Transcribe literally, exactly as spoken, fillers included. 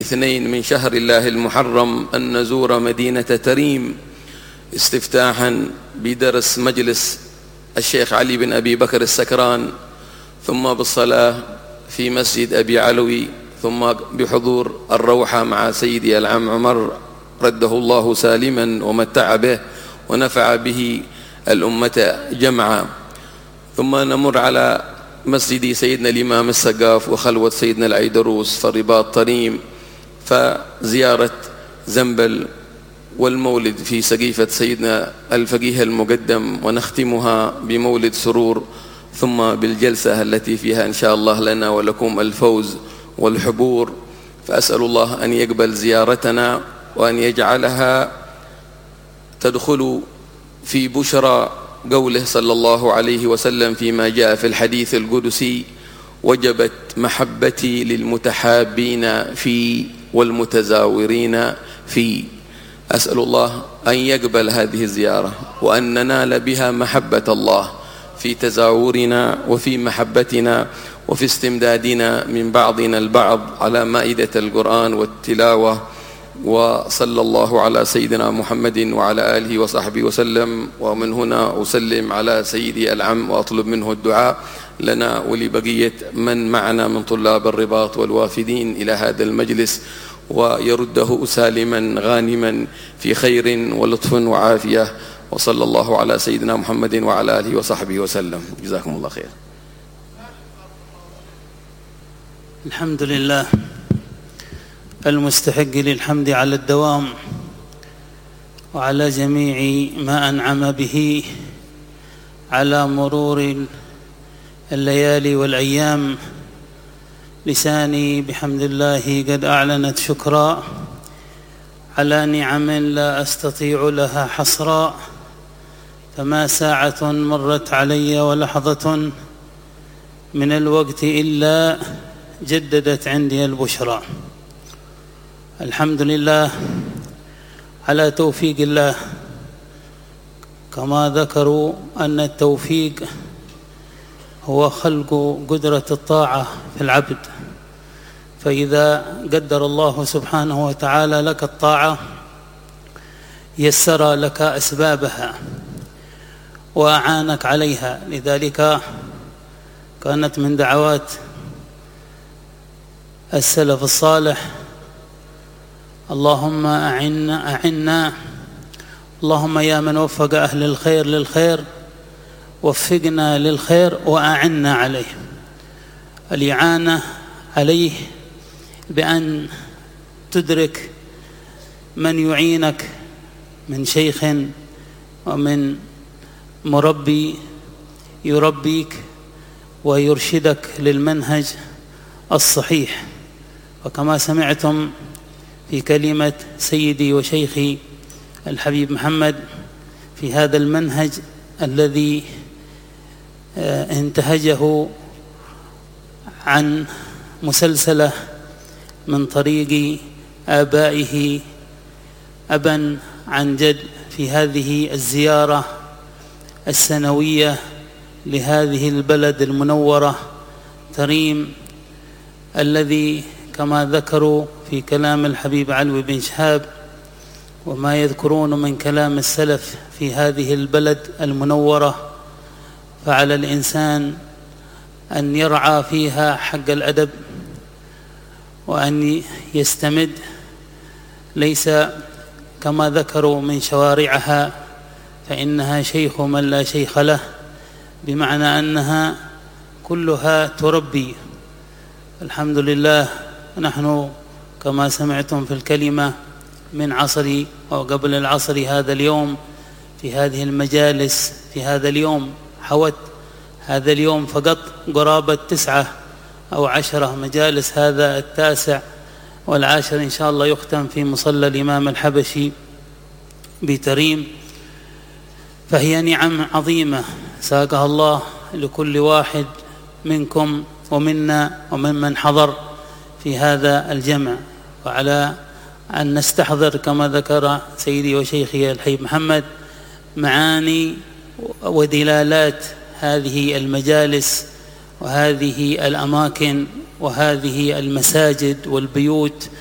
اثنين من شهر الله المحرم أن نزور مدينة تريم استفتاحا بدرس مجلس الشيخ علي بن أبي بكر السكران، ثم بالصلاة في مسجد أبي علوي، ثم بحضور الروحة مع سيدي العم عمر رده الله سالما ومتع به ونفع به الأمة جمعا، ثم نمر على مسجد سيدنا الإمام السقاف وخلوة سيدنا العيدروس فالرباط طريم، فزيارة زنبل والمولد في سقيفة سيدنا الفقيه المقدم، ونختمها بمولد سرور، ثم بالجلسة التي فيها إن شاء الله لنا ولكم الفوز والحبور. فأسأل الله أن يقبل زيارتنا وأن يجعلها تدخل في بشرى قوله صلى الله عليه وسلم فيما جاء في الحديث القدسي: وجبت محبتي للمتحابين في والمتزاورين في. أسأل الله أن يقبل هذه الزيارة وأن ننال بها محبة الله في تزاورنا وفي محبتنا وفي استمدادنا من بعضنا البعض على مائدة القرآن والتلاوة. وصلى الله على سيدنا محمد وعلى آله وصحبه وسلم. ومن هنا أسلم على سيدي العم وأطلب منه الدعاء لنا ولبقية من معنا من طلاب الرباط والوافدين إلى هذا المجلس، ويرده سالما غانما في خير ولطف وعافية. وصلى الله على سيدنا محمد وعلى آله وصحبه وسلم. جزاكم الله خير. الحمد لله المستحق للحمد على الدوام وعلى جميع ما أنعم به على مرور الليالي والأيام. لساني بحمد الله قد أعلنت شكرا على نعم لا أستطيع لها حصرا، فما ساعة مرت علي ولحظة من الوقت إلا جددت عندي البشرى. الحمد لله على توفيق الله، كما ذكروا أن التوفيق هو خلق قدرة الطاعة في العبد، فإذا قدر الله سبحانه وتعالى لك الطاعة يسر لك أسبابها وأعانك عليها. لذلك كانت من دعوات السلف الصالح: اللهم أعنا أعنا اللهم يا من وفق أهل الخير للخير وفقنا للخير وأعنا عليه. الإعانة عليه بأن تدرك من يعينك من شيخ ومن مربي يربيك ويرشدك للمنهج الصحيح. وكما سمعتم في كلمة سيدي وشيخي الحبيب محمد في هذا المنهج الذي انتهجه عن مسلسلة من طريق آبائه أبا عن جد في هذه الزيارة السنوية لهذه البلد المنورة تريم، الذي كما ذكروا في كلام الحبيب علوي بن شهاب وما يذكرون من كلام السلف في هذه البلد المنورة، فعلى الإنسان أن يرعى فيها حق الأدب وأن يستمد، ليس كما ذكروا من شوارعها فإنها شيخ من لا شيخ له، بمعنى أنها كلها تربي. الحمد لله نحن كما سمعتم في الكلمة من عصر أو قبل العصر هذا اليوم في هذه المجالس في هذا اليوم حوت هذا اليوم فقط قرابة تسعة أو عشرة مجالس، هذا التاسع والعاشر إن شاء الله يختم في مصلى الإمام الحبشي بتريم. فهي نعم عظيمة ساقها الله لكل واحد منكم ومنا وممن حضر في هذا الجمع، وعلى أن نستحضر كما ذكر سيدي وشيخي الحبيب محمد معاني ودلالات هذه المجالس وهذه الأماكن وهذه المساجد والبيوت